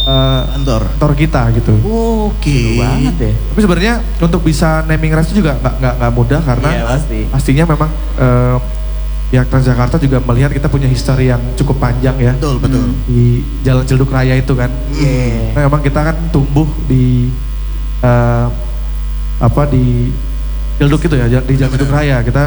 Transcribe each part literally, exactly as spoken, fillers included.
uh, kantor kantor kita gitu. Oke. Seru banget ya. Tapi sebenarnya untuk bisa naming rights itu juga nggak nggak nggak mudah karena Iya, pasti. pastinya memang uh, pihak Transjakarta juga melihat kita punya history yang cukup panjang ya. Betul, betul. Di Jalan Ciledug Raya itu kan. Iya. Nah, memang kita kan tumbuh di uh, apa di Ciledug itu ya, di Jalan Ciledug Raya. Kita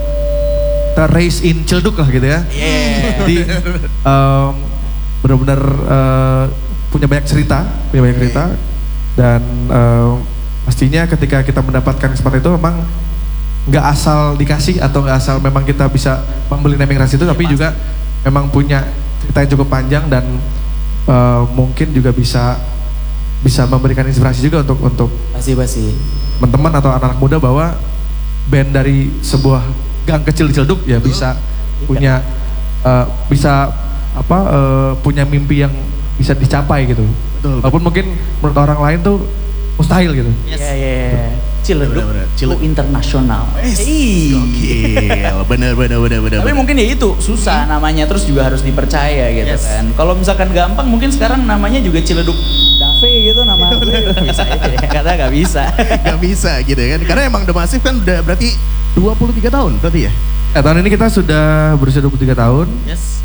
kita raise in Ciledug lah gitu ya. Iya. Jadi um, benar-benar uh, punya banyak cerita, punya banyak cerita dan uh, pastinya ketika kita mendapatkan kesempatan itu memang nggak asal dikasih atau nggak asal memang kita bisa membeli naming rights itu, tapi juga memang punya cerita yang cukup panjang dan uh, mungkin juga bisa bisa memberikan inspirasi juga untuk untuk Pasti pasti. teman-teman atau anak-anak muda bahwa band dari sebuah gang kecil di Ciledug ya bisa punya uh, bisa apa uh, punya mimpi yang bisa dicapai gitu. Betul. Walaupun mungkin menurut orang lain tuh mustahil gitu. Iya iya iya. Ciledug Bener-bener, Ciledug. go internasional. Ih, gokil. Bener, bener, bener, bener. Tapi bener. mungkin ya itu susah namanya, terus juga harus dipercaya gitu Yes. kan. Kalau misalkan gampang mungkin sekarang namanya juga Ciledug Cafe gitu nama gue. Bisa aja ya, kata gak bisa. Gak bisa gitu kan. Karena emang The Massive kan udah berarti dua puluh tiga tahun berarti ya? Eh, tahun ini kita sudah berusia dua puluh tiga tahun. Yes.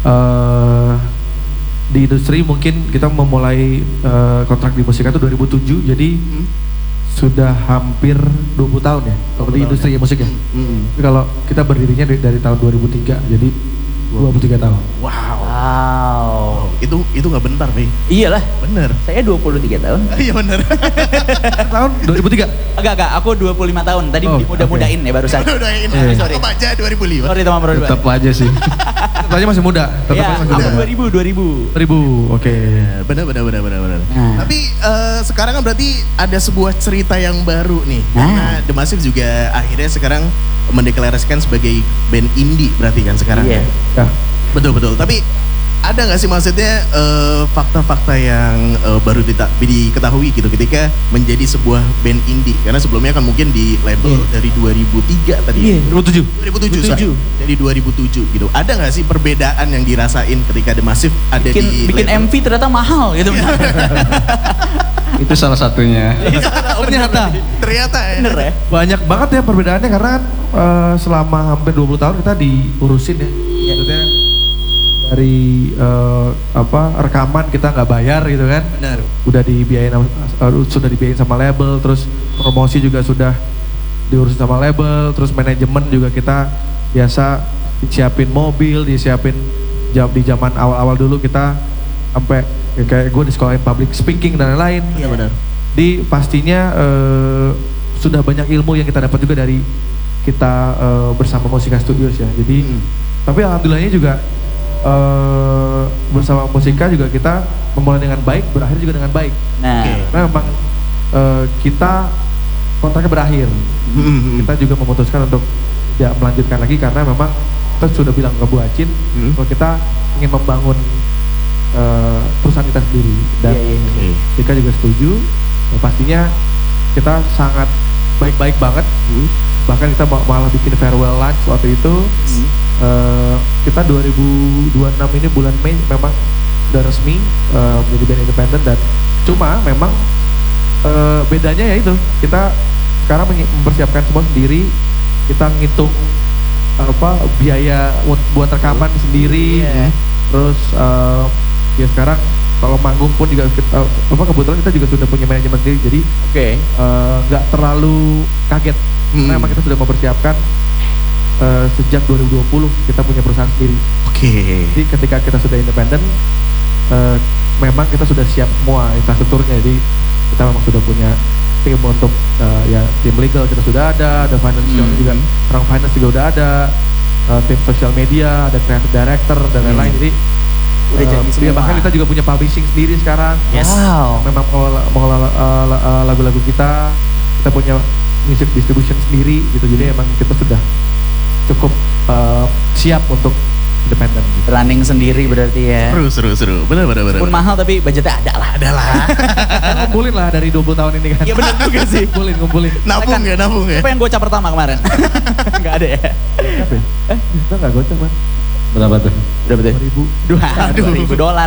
Eh, di industri mungkin kita memulai eh, kontrak di musika itu dua ribu tujuh, jadi Hmm. sudah hampir dua puluh tahun ya kalau di tahun industri ya. musik ya. Hmm. Tapi kalau kita berdirinya dari, dari tahun dua ribu tiga, jadi dua puluh tiga tahun. Wow. Wow. Itu itu nggak bentar, Bey. Iyalah, Bener. saya dua puluh tiga tahun. Iya bener. Tahun dua ribu tiga. Agak agak, aku dua puluh lima tahun. Tadi Oh, mudah-mudahin ya barusan. Udah udah ini. Iya. Sorry. Apa aja dua ribu lima? Sorry teman berdua. Tetap aja sih. Tetap aja masih muda. Tetap Iya, aja masih aku muda. dua ribu, dua ribu. dua ribu, oke. Bener bener bener bener bener. Nah. Tapi eh, sekarang kan berarti ada sebuah cerita yang baru nih. Nah. Karena The Massive juga akhirnya sekarang mendeklarasikan sebagai band indie berarti kan sekarang. Iya. Ya. Betul betul. Tapi ada nggak sih maksudnya eh, fakta-fakta yang eh, baru dita- diketahui gitu ketika menjadi sebuah band indie? Karena sebelumnya kan mungkin di label Iya. dari dua ribu tiga tadi. Iya. dua ribu tujuh. dua ribu tujuh. dua ribu tujuh. sorry. Dari dua ribu tujuh gitu. Ada nggak sih perbedaan yang dirasain ketika The Massive ada Bikin, di bikin label? M V ternyata mahal gitu. Itu salah satunya. Ternyata Ternyata ya. Bener ya? banyak banget ya perbedaannya karena kan eh, selama hampir dua puluh tahun kita diurusin ya. Maksudnya dari eh, apa rekaman kita nggak bayar gitu kan. Benar. Udah dibiayain sama- eh, sudah dibiayain sama label, terus promosi juga sudah diurusin sama label, terus manajemen juga kita biasa disiapin mobil, disiapin jam di zaman awal-awal dulu kita sampai ya kayak gue di sekolahin public speaking dan lain-lain. Iya benar. Di pastinya eh, sudah banyak ilmu yang kita dapat juga dari kita eh, bersama Musika Studios ya. Jadi Hmm. tapi alhamdulillahnya juga eh, bersama Musika juga kita memulai dengan baik, berakhir juga dengan baik. Nah, Oke. Karena memang eh, kita kontraknya berakhir. Hmm. Kita juga memutuskan untuk tidak melanjutkan lagi karena memang kita sudah bilang ke Bu Acin Hmm. bahwa kita ingin membangun eh, perusahaan kita sendiri dan iya, iya. Oke. Dika juga setuju. Ya, pastinya kita sangat baik-baik banget. Hmm. Bahkan kita ma- malah bikin farewell lunch waktu itu. Hmm. Eh, kita dua ribu dua puluh enam ini bulan Mei memang sudah resmi eh, menjadi band independen dan cuma memang eh, bedanya ya itu kita sekarang menyi- mempersiapkan semua sendiri. Kita ngitung apa biaya buat- buat rekaman sendiri. Iya. Terus eh, ya sekarang kalau manggung pun juga kita, apa kebetulan kita juga sudah punya manajemen sendiri, jadi Oke. eh, nggak terlalu kaget Hmm. karena memang kita sudah mempersiapkan eh, sejak dua ribu dua puluh kita punya perusahaan sendiri. Oke. Jadi ketika kita sudah independen, eh, memang kita sudah siap semua infrastrukturnya. Jadi kita memang sudah punya tim untuk eh, ya tim legal kita sudah ada, ada financial Hmm. juga, orang finance juga udah ada, eh, tim social media, ada creative director dan lain-lain. Hmm. Jadi Udah eh, jadi ya semua. bahkan kita juga punya publishing sendiri sekarang. Yes. Wow. Memang mengelola, mengelola eh, la- eh, lagu-lagu kita, kita punya music distribution sendiri gitu. Jadi emang kita sudah cukup eh, siap untuk independen. Gitu. Running sendiri berarti ya. Seru seru seru. Benar benar benar. Pun mahal tapi budgetnya ada lah. Ada lah. Ngumpulin lah dari dua puluh tahun ini kan. Iya benar juga sih. Ngumpulin, ngumpulin. Nabung ya nabung ya. Apa yang gocap pertama kemarin? Enggak ada ya. Apa ya? Eh, kita nggak gocap kan? Berapa tuh? Berapa tuh? dua ribu. Dua, Aduh. dua ribu dolar.